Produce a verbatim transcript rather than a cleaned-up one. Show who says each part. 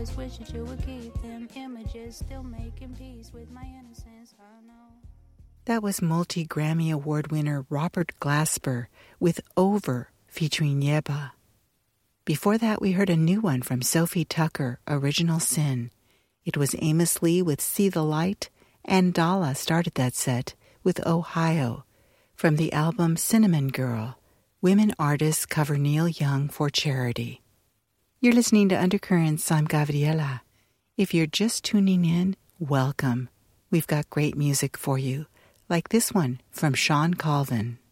Speaker 1: Wish that you would keep them images, still making peace with my innocence. I know.
Speaker 2: That was multi-Grammy Award winner Robert Glasper with Over featuring Yeba. Before that, we heard a new one from Sophie Tucker, Original Sin. It was Amos Lee with See the Light, and Dala started that set with Ohio from the album Cinnamon Girl. Women artists cover Neil Young for charity. You're listening to Undercurrents. I'm Gabriela. If you're just tuning in, welcome. We've got great music for you, like this one from Sean Colvin.